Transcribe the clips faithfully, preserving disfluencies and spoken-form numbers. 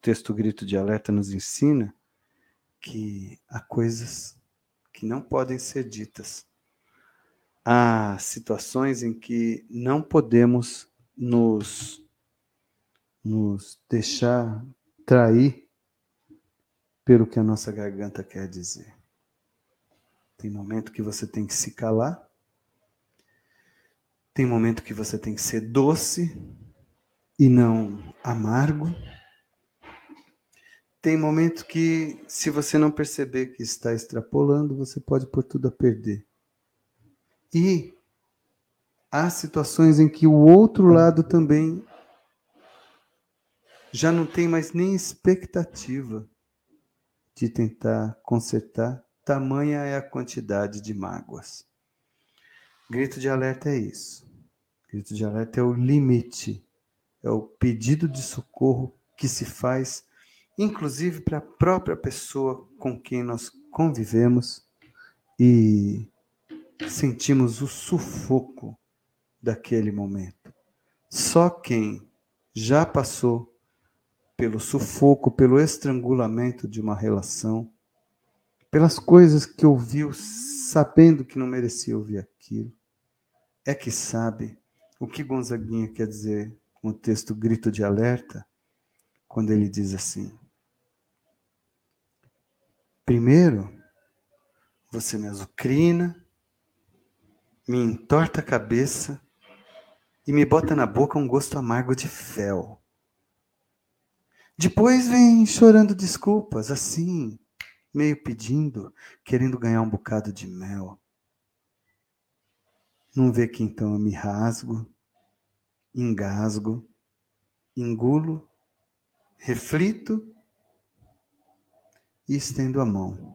texto Grito de Alerta nos ensina que há coisas que não podem ser ditas. Há situações em que não podemos nos, nos deixar trair pelo que a nossa garganta quer dizer. Tem momento que você tem que se calar, tem momento que você tem que ser doce e não amargo. Tem momento que, se você não perceber que está extrapolando, você pode pôr tudo a perder. E há situações em que o outro lado também já não tem mais nem expectativa de tentar consertar, tamanha é a quantidade de mágoas. Grito de alerta é isso. Grito de alerta é o limite, é o pedido de socorro que se faz, inclusive para a própria pessoa com quem nós convivemos e sentimos o sufoco daquele momento. Só quem já passou pelo sufoco, pelo estrangulamento de uma relação, pelas coisas que ouviu sabendo que não merecia ouvir aquilo, é que sabe o que Gonzaguinha quer dizer com o texto Grito de Alerta, quando ele diz assim: primeiro, você me azucrina, me entorta a cabeça e me bota na boca um gosto amargo de fel. Depois vem chorando desculpas, assim, meio pedindo, querendo ganhar um bocado de mel. Não vê que então eu me rasgo, engasgo, engulo, reflito e estendo a mão.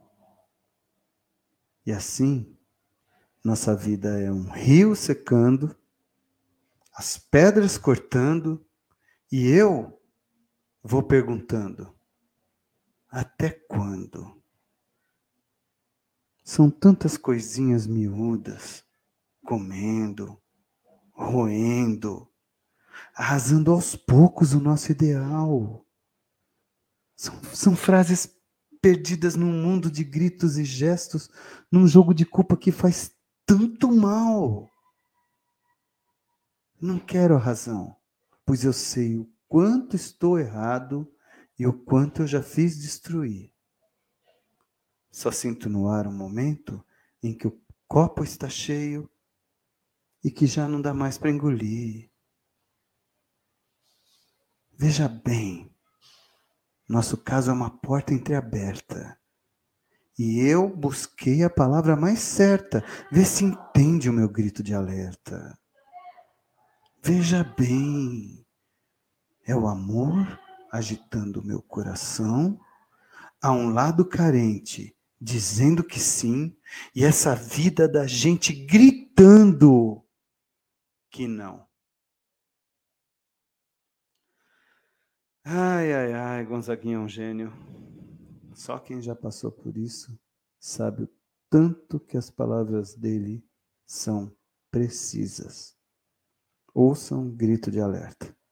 E assim, nossa vida é um rio secando, as pedras cortando, e eu vou perguntando: até quando? São tantas coisinhas miúdas, comendo, roendo, arrasando aos poucos o nosso ideal. São, são frases perdidas num mundo de gritos e gestos, num jogo de culpa que faz tanto mal. Não quero a razão, pois eu sei o quanto estou errado e o quanto eu já fiz destruir. Só sinto no ar um momento em que o copo está cheio e que já não dá mais para engolir. Veja bem, nosso caso é uma porta entreaberta. E eu busquei a palavra mais certa. Vê se entende o meu grito de alerta. Veja bem, é o amor agitando o meu coração, há um lado carente dizendo que sim, e essa vida da gente gritando que não. Ai, ai, ai, Gonzaguinha é um gênio. Só quem já passou por isso sabe o tanto que as palavras dele são precisas. Ouçam um grito de alerta.